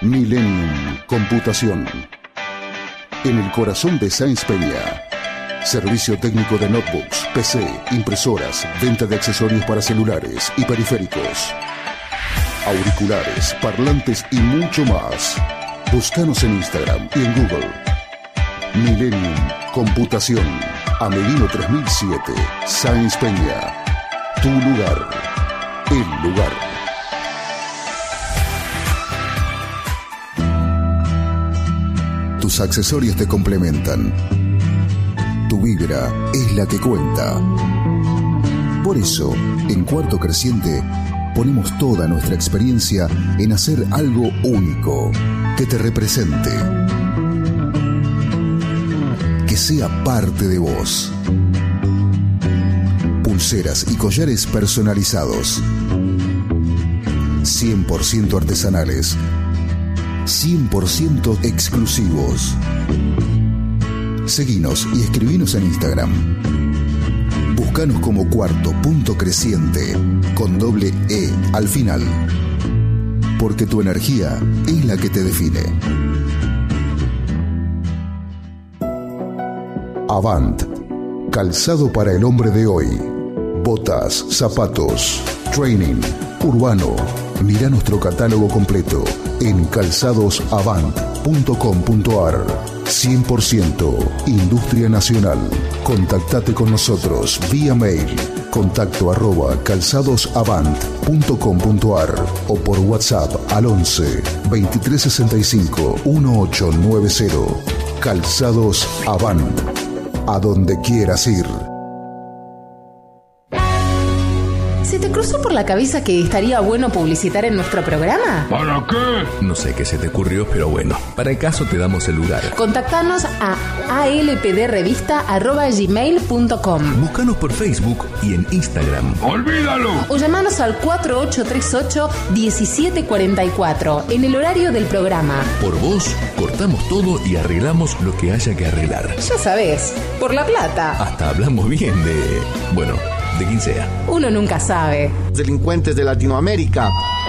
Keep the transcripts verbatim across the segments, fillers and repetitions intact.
Millennium Computación. En el corazón de Sáenz Peña. Servicio técnico de notebooks, P C, impresoras, venta de accesorios para celulares y periféricos, auriculares, parlantes y mucho más. Búscanos en Instagram y en Google. Millennium Computación. Amelino tres mil siete, Sáenz Peña. Tu lugar. El lugar. Tus accesorios te complementan. Tu vibra es la que cuenta. Por eso, en Cuarto Creciente, ponemos toda nuestra experiencia en hacer algo único, que te represente, que sea parte de vos. Pulseras y collares personalizados, cien por ciento artesanales, cien por ciento exclusivos. Seguinos y escribinos en Instagram. Búscanos como Cuarto Punto Creciente con doble E al final. Porque tu energía es la que te define. Avant. Calzado para el hombre de hoy. Botas, zapatos, training, urbano. Mira nuestro catálogo completo en calzados avant punto com punto ar. cien por ciento Industria Nacional. Contactate con nosotros vía mail, contacto arroba calzadosavant punto com punto ar o por WhatsApp al once, veintitrés sesenta y cinco, dieciocho noventa. Calzados Avant. A donde quieras ir. ¿Se te cruzó por la cabeza que estaría bueno publicitar en nuestro programa? ¿Para qué? No sé qué se te ocurrió, pero bueno, para el caso te damos el lugar. Contactanos a alpdrevista arroba gmail punto com. Búscanos por Facebook y en Instagram. ¡Olvídalo! O llamanos al cuatro ocho tres ocho, diecisiete cuarenta y cuatro en el horario del programa. Por vos, cortamos todo y arreglamos lo que haya que arreglar. Ya sabés, por la plata. Hasta hablamos bien de... bueno... de quien sea. Uno nunca sabe. Delincuentes de Latinoamérica.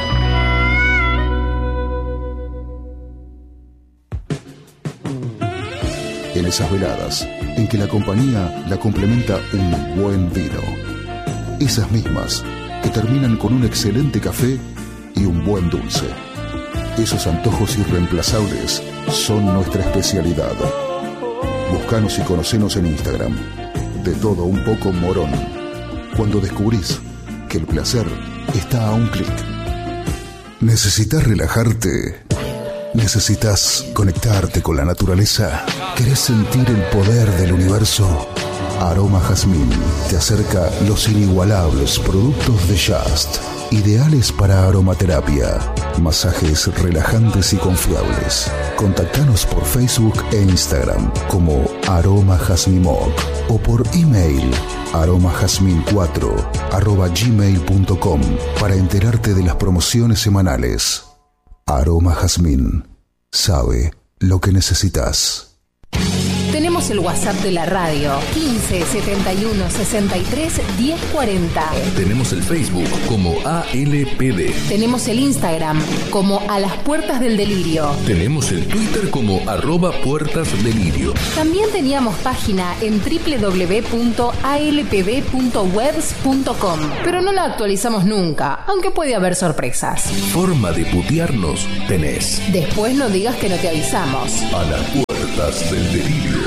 En esas veladas en que la compañía la complementa un buen vino. Esas mismas que terminan con un excelente café y un buen dulce. Esos antojos irreemplazables son nuestra especialidad. Búscanos y conocenos en Instagram. De todo un poco Morón. Cuando descubrís que el placer está a un clic. ¿Necesitas relajarte? ¿Necesitas conectarte con la naturaleza? ¿Querés sentir el poder del universo? Aroma Jazmín te acerca los inigualables productos de Just, ideales para aromaterapia, masajes relajantes y confiables. Contactanos por Facebook e Instagram como Aroma Jazmimoc o por email aromajazmin cuatro arroba gmail punto com para enterarte de las promociones semanales. Aroma Jazmín sabe lo que necesitas. Tenemos el WhatsApp de la radio, quince, setenta y uno, sesenta y tres, diez, cuarenta. Tenemos el Facebook como A L P D. Tenemos el Instagram como A las Puertas del Delirio. Tenemos el Twitter como arroba Puertas Delirio. También teníamos página en doble u doble u doble u punto a l p d punto webs punto com, pero no la actualizamos nunca, aunque puede haber sorpresas. Forma de putearnos tenés. Después no digas que no te avisamos. A las Puertas del Delirio.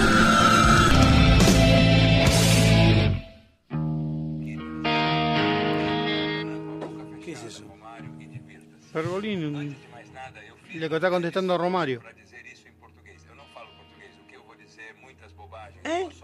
¿Qué es eso? Pergolini, le está contestando a Romario. ¿Eh?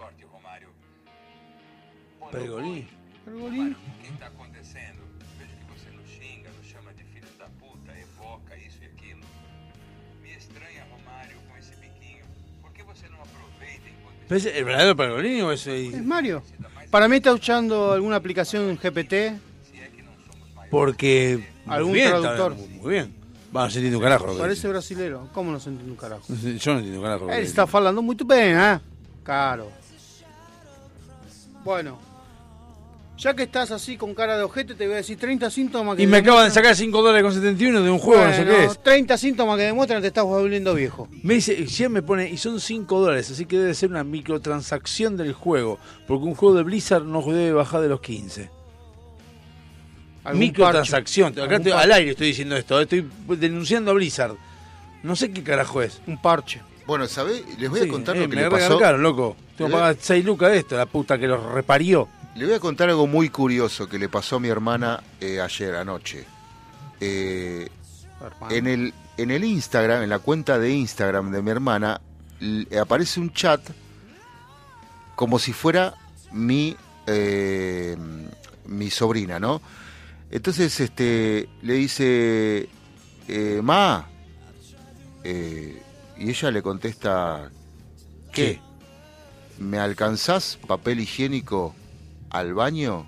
Pergolini. Pergolini. O que está acontecendo? Vejo que você nos xinga, nos chama de filho da puta, evoca isso e aquilo. Me estranha, Romário, com esse biquinho. Por que você não aproveita enquanto... ¿Es el verdadero Pergolini o ese? Es Mario. Para mí está usando alguna aplicación G P T. Porque... Algún bien, traductor. Muy, muy bien. Va, no se entiende un carajo. Parece brasilero. ¿Cómo no se entiende un carajo? Yo no entiendo un carajo. Él está hablando muy bien, ¿eh? Claro. Bueno. Ya que estás así con cara de ojete, te voy a decir treinta síntomas que... Y me acaban de sacar cinco dólares con setenta y uno de un juego, bueno, no sé qué es. treinta síntomas que demuestran que te estás volviendo viejo. Me dice, ya me pone, y son cinco dólares, así que debe ser una microtransacción del juego. Porque un juego de Blizzard no debe bajar de los quince. Microtransacción. Acá estoy, al aire estoy diciendo esto, estoy denunciando a Blizzard. No sé qué carajo es. Un parche. Bueno, ¿sabés? Les voy Sí, a contar eh, lo que me le pasó. regarcaron, loco. Tengo que ¿Eh? pagar seis lucas de esto, la puta que los reparió. Le voy a contar algo muy curioso que le pasó a mi hermana eh, ayer anoche. Eh, en el en el Instagram, en la cuenta de Instagram de mi hermana, l- aparece un chat como si fuera mi eh, mi sobrina, ¿no? Entonces, este, le dice, eh, ma, eh, y ella le contesta, ¿qué? ¿Me alcanzás papel higiénico al baño?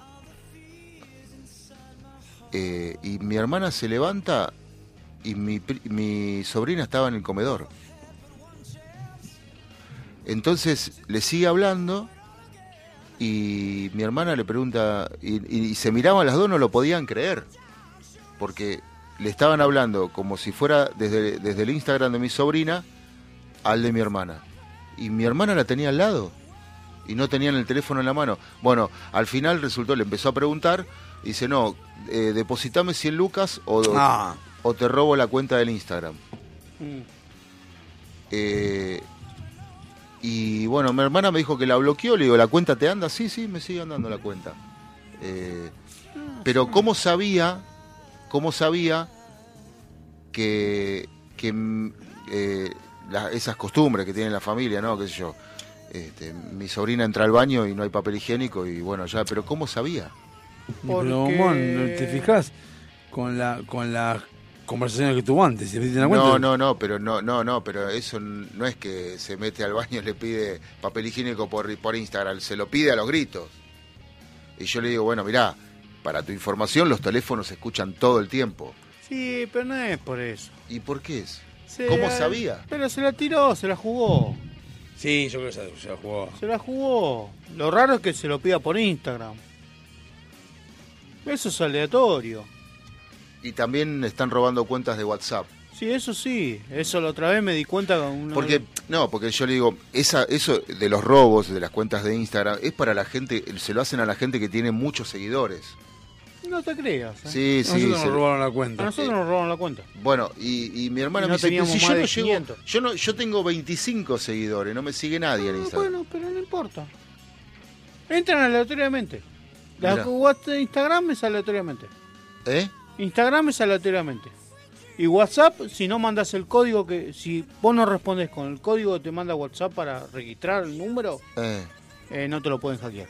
Eh, y mi hermana se levanta y mi, pri- mi sobrina estaba en el comedor. Entonces le sigue hablando y mi hermana le pregunta, y, y- y se miraban las dos, no lo podían creer, porque le estaban hablando como si fuera desde, desde el Instagram de mi sobrina al de mi hermana. Y mi hermana la tenía al lado y no tenían el teléfono en la mano. Bueno, al final resultó, le empezó a preguntar, y dice, no, eh, depositame cien lucas o, Ah. o te robo la cuenta del Instagram. Mm. Eh, y bueno, mi hermana me dijo que la bloqueó, le digo, ¿la cuenta te anda? Sí, sí, me sigue andando la cuenta. Eh, pero ¿cómo sabía, cómo sabía que, que mm, eh, la- esas costumbres que tiene la familia, ¿no? Qué sé yo. Este, mi sobrina entra al baño y no hay papel higiénico y bueno, ya, pero ¿cómo sabía? Porque- Pero, Mon, ¿te fijas con la con las conversaciones que tuvo antes? ¿Te diste la cuenta? No, no, no, pero no, no, no, pero eso n- no es que se mete al baño y le pide papel higiénico por, por Instagram, se lo pide a los gritos. Y yo le digo, bueno, mirá, para tu información los teléfonos se escuchan todo el tiempo. Sí, pero no es por eso. ¿Y por qué es? Se ¿Cómo la- sabía? Pero se la tiró, se la jugó. Sí, yo creo que se, se la jugó. Se la jugó. Lo raro es que se lo pida por Instagram. Eso es aleatorio. Y también están robando cuentas de WhatsApp. Sí, eso sí. Eso la otra vez me di cuenta con una... Porque, no, porque yo le digo, esa, eso de los robos, de las cuentas de Instagram, es para la gente, se lo hacen a la gente que tiene muchos seguidores. No te creas. ¿eh? Sí, sí. Nosotros se- nos robaron la A cuenta. nosotros nos robaron la cuenta. Bueno, y, y mi hermana Y no me dice, pero teníamos si más yo de no llego, quinientos. yo no, yo tengo veinticinco seguidores, no me sigue nadie en Ah, Instagram. bueno, pero no importa. Entran aleatoriamente. La Mirá. WhatsApp, Instagram es aleatoriamente. ¿Eh? Instagram es aleatoriamente. Y WhatsApp, si no mandas el código que... Si vos no respondes con el código que te manda WhatsApp para registrar el número, Eh, eh, no te lo pueden hackear.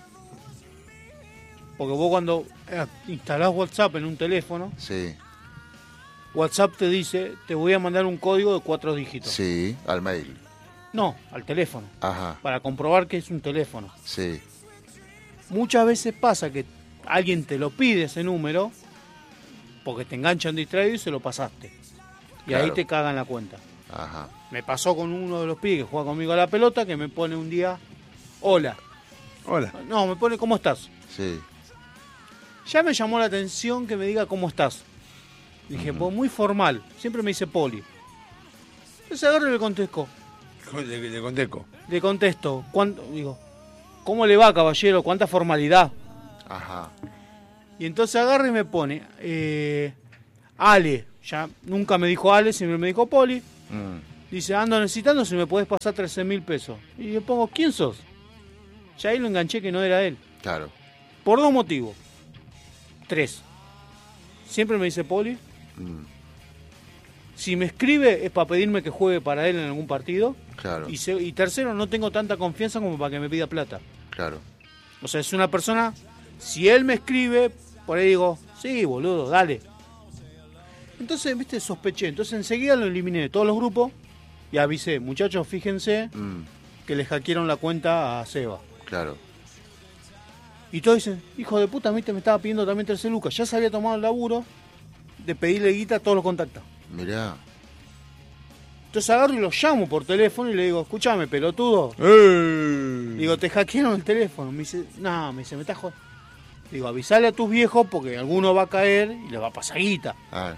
Porque vos cuando eh, instalás WhatsApp en un teléfono, sí, WhatsApp te dice, te voy a mandar un código de cuatro dígitos. sí, al mail. No, al teléfono. Ajá, Para comprobar que es un teléfono. sí, Muchas veces pasa que alguien te lo pide ese número porque te enganchan distraído y se lo pasaste. Y Claro. ahí te cagan la cuenta. ajá. Me pasó con uno de los pibes que juega conmigo a la pelota que me pone un día, hola. Hola. No, me pone, ¿cómo estás? Sí, Ya me llamó la atención que me diga cómo estás. Dije, pues muy formal. Siempre me dice Poli. Entonces agarro y le contesto. Le, le conteco. Le contesto. ¿Cuánto? Digo, ¿cómo le va, caballero? ¿Cuánta formalidad? ajá. Y entonces agarra y me pone, eh, Ale. Ya nunca me dijo Ale, siempre me dijo Poli. Mm, Dice, ando necesitando si me podés pasar trece mil pesos. Y le pongo, ¿quién sos? Ya ahí lo enganché que no era él. claro. Por dos motivos. Tres. Siempre me dice Poli. Mm, Si me escribe es para pedirme que juegue para él en algún partido. claro, Y, se- y tercero, no tengo tanta confianza como para que me pida plata. claro. O sea, es una persona... Si él me escribe, por ahí digo, sí, boludo, dale. Entonces, viste, sospeché. Entonces enseguida lo eliminé de todos los grupos y avisé, muchachos, fíjense Mm, que le hackearon la cuenta a Seba. claro. Y todos dicen, hijo de puta, viste, me estaba pidiendo también trece lucas. Ya se había tomado el laburo de pedirle guita a todos los contactos. Mirá. Entonces agarro y lo llamo por teléfono y le digo, escúchame, pelotudo. ¡Eh! Digo, te hackearon el teléfono. Me dice, no, me dice, me estás jodiendo. Digo, avisale a tus viejos porque alguno va a caer y le va a pasar guita. Ah,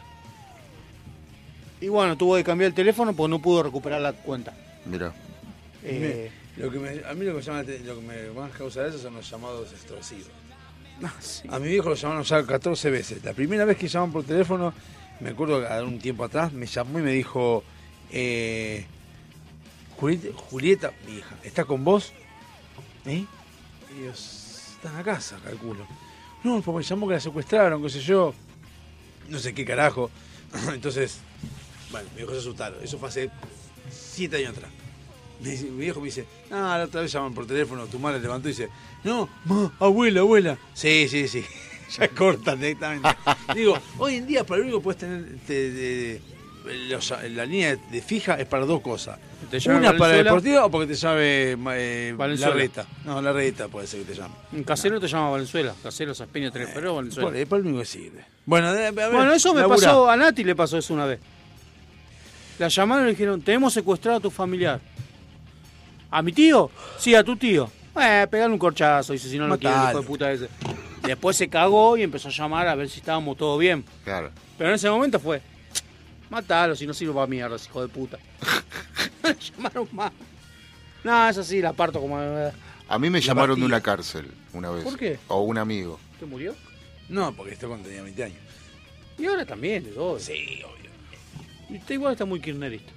Y bueno, tuvo que cambiar el teléfono porque no pudo recuperar la cuenta. mira. Eh, Lo que me, a mí lo que, llama, lo que me más causa eso son los llamados extorsivos. no, sí. A mi viejo lo llamaron ya catorce veces. La primera vez que llaman por teléfono, me acuerdo que un tiempo atrás me llamó y me dijo, eh, Julieta, Julieta, mi hija, ¿está con vos? ¿Eh? Y yo, está en la casa, calculo. No, pues me llamó que la secuestraron, qué sé yo. No sé qué carajo. Entonces, bueno, mi viejo se asustaron. Eso fue hace siete años atrás. Me dice- mi viejo me dice, ah, la otra vez llaman por teléfono, tu madre levantó y dice, no, ma, abuela, abuela. Sí, sí, sí. Ya cortan directamente. Digo, hoy en día para lo único que puedes tener te- de- de- los- la línea de fija es para dos cosas. ¿Te llame Una para Valenzuela? deportiva o porque te llame eh, Valenzuela. la reta. No, la reta puede ser que te llame. Un casero te llama Valenzuela. Casero, Saspeña, Teleferro, Valenzuela. Por ahí, para lo único que sirve. Bueno, de- a ver, Bueno, eso me laburá. pasó, a Nati le pasó eso una vez. La llamaron y le dijeron, tenemos secuestrado a tu familiar. ¿A mi tío? Sí, a tu tío. Eh, pegale un corchazo, dice, si no lo quiere, el hijo Matalo. de puta ese. Después se cagó y empezó a llamar a ver si estábamos todos bien. Claro. Pero en ese momento fue, matalo, si no sirve para mierda, ese hijo de puta. No le llamaron más. No, es así, la parto como... A mí me La llamaron de pastilla. una cárcel una vez. ¿Por qué? O un amigo. ¿Te murió? No, porque esto cuando tenía veinte años. Y ahora también, de todo. Sí, obvio. Y usted igual está muy kirchnerista.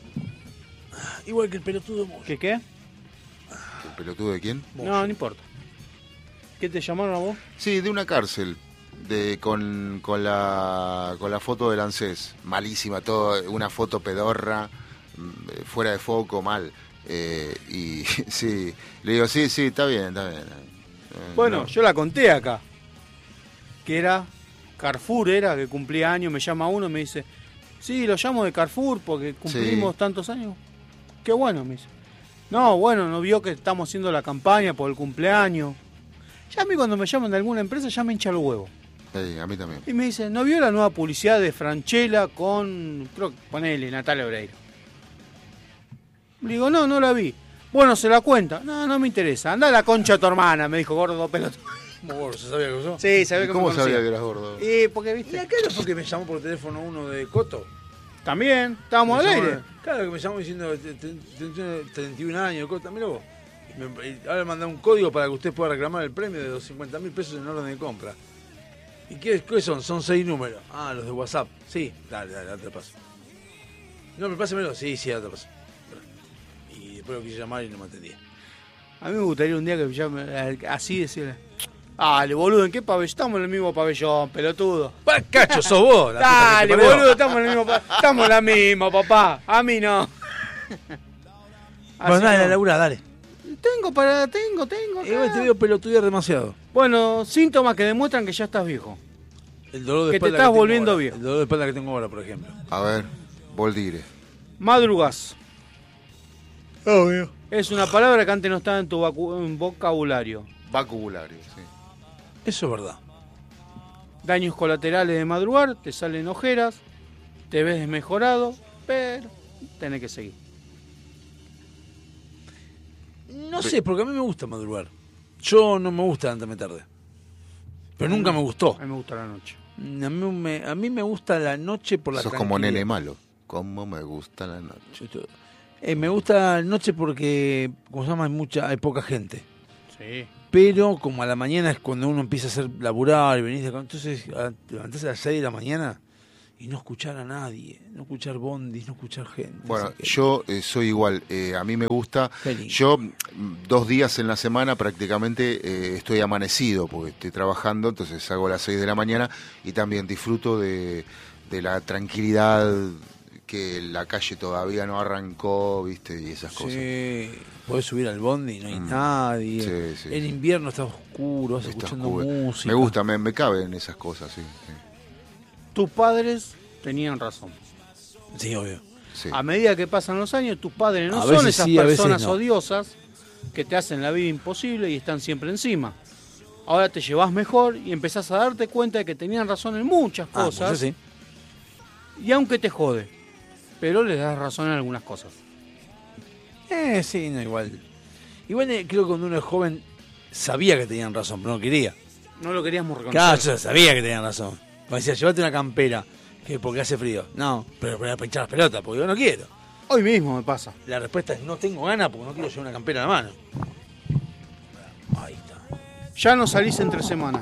Igual que el pelotudo Moyo. ¿Qué qué? ¿El pelotudo de quién? No, no importa. ¿Qué te llamaron a vos? Sí, de una cárcel. De, con, con, la, con la foto del ANSES. Malísima, todo, una foto pedorra, mm, fuera de foco, mal. Eh, y sí, le digo, sí, sí, está bien, está bien. Eh, Bueno, no. yo la conté acá. Que era Carrefour, era que cumplía años, me llama uno y me dice, sí, lo llamo de Carrefour porque cumplimos Sí. tantos años. Qué bueno, me dice. No, bueno, no vio que estamos haciendo la campaña por el cumpleaños. Ya a mí cuando me llaman de alguna empresa ya me hincha los huevos. Sí, a mí también. Y me dice, ¿no vio la nueva publicidad de Franchella con, creo que ponele, Natalia Oreiro? Le digo, no, no la vi. Bueno, se la cuenta. No, no me interesa. Anda a la concha de tu hermana, me dijo gordo pelota. ¿Cómo gordo? ¿Se sabía que usó? Sí, sabía ¿Y que ¿Cómo me sabía conocía. que eras gordo? Y porque, ¿Y viste, acá no fue que me llamó por teléfono uno de Coto? también, estábamos al Me llamó- aire. Claro, que me llamó diciendo te- te- te- treinta y un años, Coto, mira vos. Y me- y ahora me mandó un código para que usted pueda reclamar el premio de los cincuenta mil pesos en orden de compra. ¿Y qué, qué son? Son seis números. Ah, los de WhatsApp. Sí, dale, dale, dale, te paso. No, me pásemelo. Sí, sí, dale, te paso. Y después lo quise llamar y no me atendía. A mí me gustaría un día que me llame así decirle, dale, boludo, ¿en qué pabellón? Estamos en el mismo pabellón, pelotudo. ¡Pa, cacho, sos vos! la puta que Dale, te parió! boludo, estamos en el mismo pabellón. Estamos en la misma, papá. A mí no. Bueno, Así dale, no. laburá, dale. Tengo para, tengo, tengo. Igual acá. te veo pelotudear demasiado. Bueno, síntomas que demuestran que ya estás viejo. El dolor de Que te espalda estás tengo volviendo ahora. viejo. El dolor de espalda que tengo ahora, por ejemplo. A ver, Voldire. Madrugas. Obvio. Es una palabra que antes no estaba en tu vacu- en vocabulario. Vocabulario, sí. Eso es verdad. Daños colaterales de madrugar, te salen ojeras, te ves desmejorado, pero tenés que seguir. No sé, porque a mí me gusta madrugar. Yo no me gusta levantarme tarde. Pero nunca me gustó. A mí me gusta la noche. A mí me, a mí me gusta la noche por la Sos como tranquilidad. nene malo. Como me gusta la noche. Yo estoy- Eh, me gusta la noche porque, como se llama, hay, mucha, hay poca gente. Sí. Pero como a la mañana es cuando uno empieza a hacer laburar y venís de acá. Entonces, a- levantarse a las seis de la mañana y no escuchar a nadie. No escuchar bondis, no escuchar gente. Bueno, así que- yo eh, soy igual. Eh, a mí me gusta. Qué lindo. Yo mm, dos días en la semana prácticamente eh, estoy amanecido porque estoy trabajando, entonces hago a las seis de la mañana y también disfruto de, de la tranquilidad, que la calle todavía no arrancó, viste, y esas cosas. Sí, podés subir al bondi y no hay Mm. nadie. Sí, sí, en sí. invierno está oscuro, vas Está escuchando oscuro. música. Me gusta, me, me caben esas cosas, sí. sí. Tus padres tenían razón. Sí, obvio. Sí. A medida que pasan los años, tus padres no A son veces esas sí, a veces personas no. odiosas que te hacen la vida imposible y están siempre encima. Ahora te llevas mejor y empezás a darte cuenta de que tenían razón en muchas Ah, cosas. mucho sí. Y aunque te jode, pero les das razón en algunas cosas. Eh, sí, no, igual. Igual eh, creo que cuando uno es joven sabía que tenían razón, pero no quería. No lo queríamos reconocer. Claro, yo sabía que tenían razón. Me decía, llévate una campera, que porque hace frío. No, pero para pinchar las pelotas, porque yo no quiero. Hoy mismo me pasa. La respuesta es, no tengo ganas porque no quiero llevar una campera en la mano. Ahí está. Ya no salís entre semana.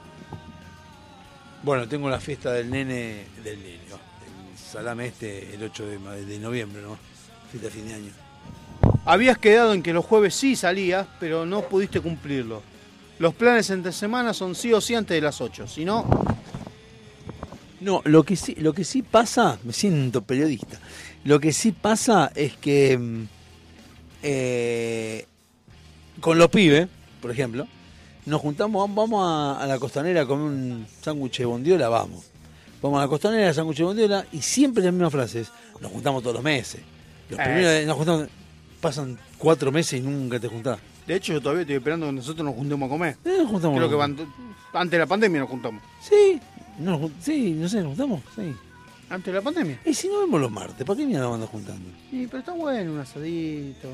Bueno, tengo la fiesta del nene, del nene, ¿no? El salame este, el ocho de, de noviembre, ¿no? Fiesta de fin de año. Habías quedado en que los jueves sí salías, pero no pudiste cumplirlo. Los planes entre semana son sí o sí antes de las ocho, si no... No, lo que sí, lo que sí pasa, me siento periodista, lo que sí pasa es que eh, con los pibes, por ejemplo, nos juntamos, vamos a, a la Costanera a comer un sándwich de bondiola, vamos. Vamos a la Costanera, sándwich de bondiola, y siempre las mismas frases. Nos juntamos todos los meses. Los Eh. primeros nos juntamos, pasan cuatro meses y nunca te juntás. De hecho, yo todavía estoy esperando que nosotros nos juntemos a comer. Eh, nos juntamos. Creo que van- antes de la pandemia nos juntamos. Sí, no, nos jun- sí, no sé, nos juntamos, sí. Antes de la pandemia. Y si no vemos los martes, ¿para qué mierda nos andan juntando? Sí, pero está bueno, un asadito.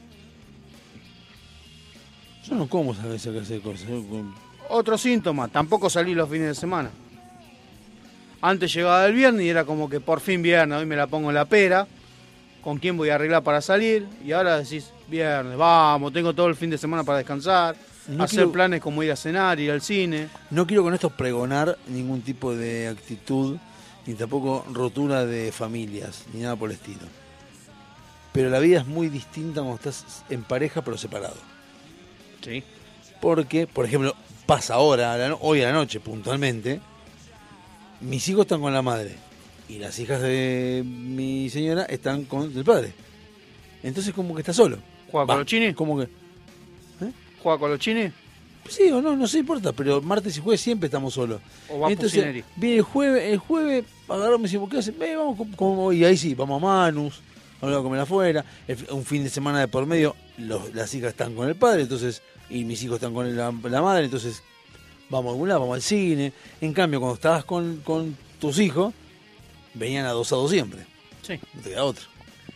Yo no como esa esa clase de cosas. yo com- Otro síntoma, tampoco salí los fines de semana. Antes llegaba el viernes y era como que por fin viernes, hoy me la pongo en la pera. ¿Con quién voy a arreglar para salir? Y ahora decís, viernes, vamos, tengo todo el fin de semana para descansar. No hacer quiero- planes como ir a cenar, ir al cine. No quiero con esto pregonar ningún tipo de actitud, ni tampoco rotura de familias, ni nada por el estilo. Pero la vida es muy distinta cuando estás en pareja pero separado. Sí. Porque, por ejemplo, pasa ahora, a la no- hoy a la noche puntualmente, mis hijos están con la madre y las hijas de mi señora están con el padre. Entonces como que está solo. ¿Juega Va, con los chinis? Como que, ¿Juega con los chinis? sí o no, no se importa, pero martes y jueves siempre estamos solos. ¿O va a Entonces, Pucineri? viene el jueves, el jueves agarramos y decimos, ¿qué hace? Ve, vamos, como- como- y ahí sí, vamos a Manus, vamos a comer afuera, el- un fin de semana de por medio, los- las hijas están con el padre, entonces, y mis hijos están con la, la madre, entonces vamos a algún lado, vamos al cine. En cambio, cuando estabas con, con tus hijos, venían adosados siempre, Sí. no te queda otra.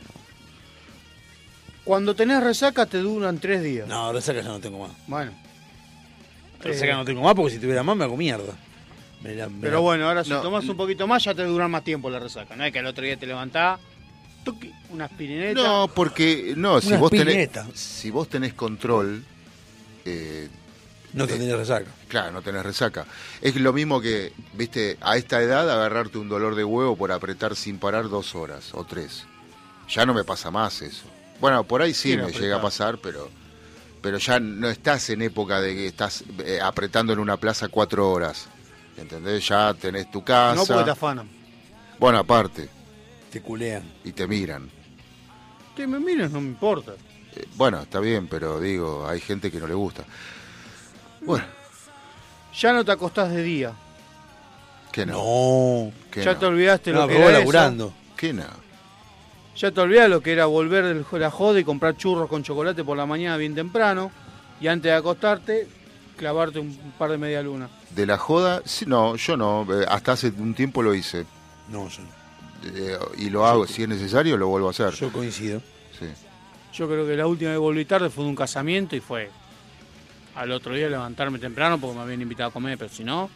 Cuando tenés resaca te duran tres días. No, resaca ya no tengo más. Bueno. Resaca Eh, no tengo más porque si tuviera más me hago mierda. Me la- me Pero la- bueno, ahora si No. tomás un poquito más ya te dura más tiempo la resaca. No es que al otro día te levantás, tuqui, una aspirineta. No, porque no, si Una vos tenés espineta. si vos tenés control, eh, no te tenés resaca. claro, no tenés resaca. Es lo mismo que, viste, a esta edad agarrarte un dolor de huevo por apretar sin parar dos horas o tres. Ya no me pasa más eso. Bueno, por ahí sí Quiero me apretar. llega a pasar, pero pero ya no estás en época de que estás eh, apretando en una plaza cuatro horas. ¿Entendés? Ya tenés tu casa. No porque te afanan. Bueno, aparte, Te culean. y te miran. Que me mires, no me importa. Eh, bueno, está bien, pero digo, hay gente que no le gusta. Bueno, Ya no te acostás de día. que no. No. que Ya no. te olvidaste No, lo que pero vos era laburando. Que no. eso. Ya te olvidaste lo que era volver de la joda y comprar churros con chocolate por la mañana bien temprano. Y antes de acostarte, clavarte un par de media luna. De la joda, sí, no, yo no. eh, hasta hace un tiempo lo hice. No, yo no. Eh, y lo hago, si es necesario, lo vuelvo a hacer. Yo coincido. Sí. Yo creo que la última vez que volví tarde fue de un casamiento y fue al otro día levantarme temprano porque me habían invitado a comer, pero si no...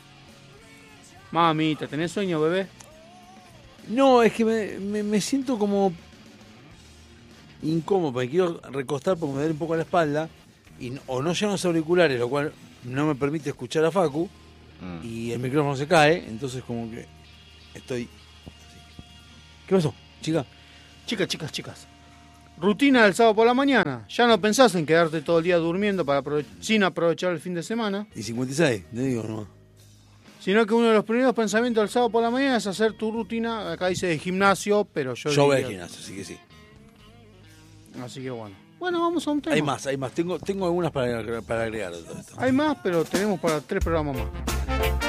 Mamita, ¿tenés sueño, bebé? No, es que me, me, me siento como incómodo, porque quiero recostar porque me duele un poco la espalda, y, no- o no llegan los auriculares, lo cual no me permite escuchar a Facu, Mm. y el micrófono se cae, entonces como que estoy... así. ¿Qué pasó, chica? Chicas, chicas, chicas. Rutina del sábado por la mañana. Ya no pensás en quedarte todo el día durmiendo para aprove- sin aprovechar el fin de semana, Y cincuenta y seis, te digo nomás. sino que uno de los primeros pensamientos del sábado por la mañana es hacer tu rutina. Acá dice de gimnasio, pero yo... Yo voy al diría- gimnasio, así que sí. Así que bueno. Bueno, vamos a un tema. Hay más, hay más. Tengo, tengo algunas para, agregar- para agregar de todo esto. Hay más, pero tenemos para tres programas más.